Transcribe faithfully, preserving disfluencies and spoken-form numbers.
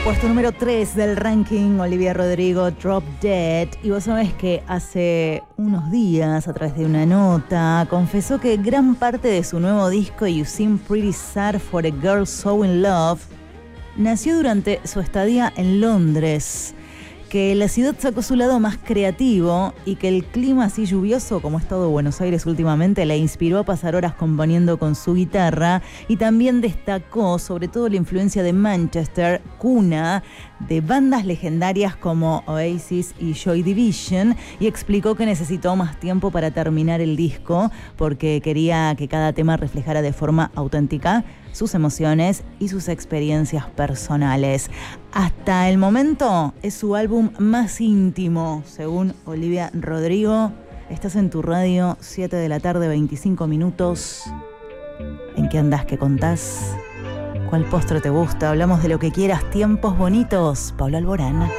Puesto número tres del ranking, Olivia Rodrigo, Drop Dead. Y vos sabés que hace unos días, a través de una nota, confesó que gran parte de su nuevo disco, You Seem Pretty Sad for a Girl So In Love, nació durante su estadía en Londres. Que la ciudad sacó su lado más creativo y que el clima así lluvioso como ha estado Buenos Aires últimamente le inspiró a pasar horas componiendo con su guitarra, y también destacó sobre todo la influencia de Manchester, cuna de bandas legendarias como Oasis y Joy Division, y explicó que necesitó más tiempo para terminar el disco porque quería que cada tema reflejara de forma auténtica sus emociones y sus experiencias personales. Hasta el momento es su álbum más íntimo, según Olivia Rodrigo. Estás en tu radio, siete de la tarde, veinticinco minutos. ¿En qué andás? ¿Qué contás? ¿Cuál postre te gusta? Hablamos de lo que quieras. Tiempos bonitos. Pablo Alborán.